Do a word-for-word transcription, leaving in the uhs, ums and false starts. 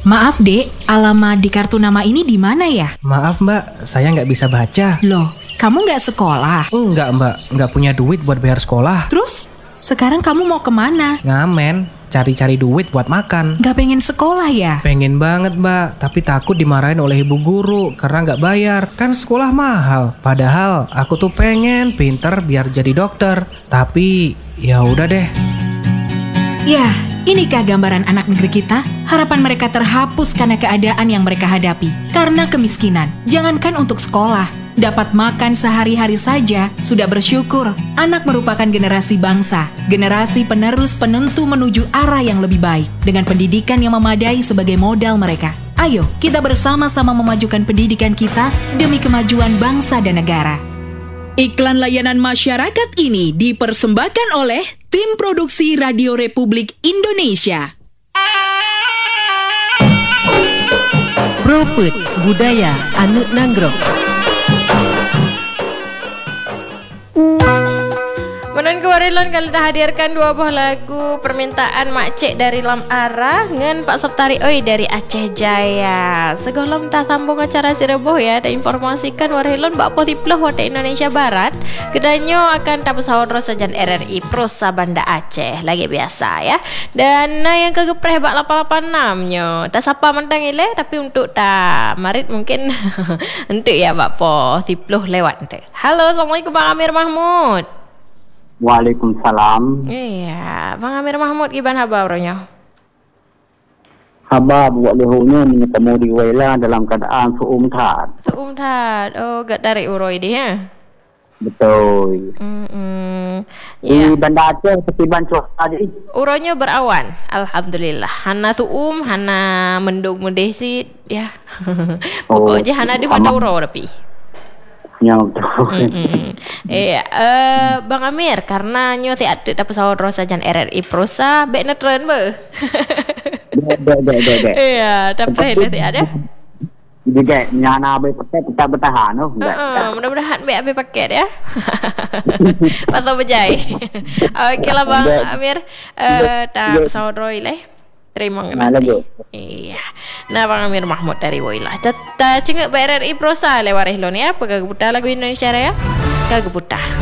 Maaf dek, alamat di kartu nama ini di mana ya? Maaf mbak, saya nggak bisa baca. Loh, kamu nggak sekolah? Enggak mbak, nggak punya duit buat bayar sekolah. Terus, sekarang kamu mau kemana? Ngamen, cari-cari duit buat makan. Nggak pengen sekolah ya? Pengen banget mbak, tapi takut dimarahin oleh ibu guru karena nggak bayar. Kan sekolah mahal. Padahal aku tuh pengen pinter biar jadi dokter. Tapi ya udah deh. Yah, inikah gambaran anak negeri kita? Harapan mereka terhapus karena keadaan yang mereka hadapi. Karena kemiskinan, jangankan untuk sekolah, dapat makan sehari-hari saja sudah bersyukur. Anak merupakan generasi bangsa, generasi penerus penentu menuju arah yang lebih baik, dengan pendidikan yang memadai sebagai modal mereka. Ayo, kita bersama-sama memajukan pendidikan kita demi kemajuan bangsa dan negara. Iklan layanan masyarakat ini dipersembahkan oleh Tim Produksi Radio Republik Indonesia. Propet Budaya Anu Nanggro. Menon kewarilon kali dah hadirkan dua buah lagu permintaan Mak Cik dari Lam Ara ngen Pak Saptari Oi dari Aceh Jaya. Segolom dah sambung acara Sireboh ya, dan informasikan warilon bak potiploh wate Indonesia Barat kedanyo akan tapusawon rosajan R R I Prosa Banda Aceh lagi biasa ya. Dan nah, yang kegepreh bak lapan lapan enam nyo tak sapa mentang ile, tapi untuk tak marit mungkin untuk ya bak potiploh lewat ente. Halo, Assalamualaikum Bang Amir Mahmud. Waalaikumsalam. Iya, Bang Amir Mahmud gimana kabarnya? Khabar buat lehunya ni kemudi wela dalam keadaan suum tad. Suum tad. Oh, gak dari uroi dia. Betul. Hmm. Ya. Di Banda Aceh ketiban cuaca tadi. Uronya berawan. Alhamdulillah. Hana suum, hana mendung mendesit ya. Pokoknya oh, hana di pada uro tapi. Ya betul. Iya, uh, Bang Amir, karena nyo ti ada dapat sahur rosajan R R I Prosa, bek netren be. Dek dek dek dek. Iya, dapat nanti ada. Juga nyana be pakai kita bertahan oh. Heeh, mudah-mudahan be abe paket ya. Pasal bejai. Oke lah Bang Amir, eh tak sahur roy leh. Terima kasih. Iya. Nah, Bang Amir Mahmud dari Woilah. Cata cengek B R R I Prosa lewat rehlon ya. Pegag buta lagu Indonesia Raya. Kagak buta.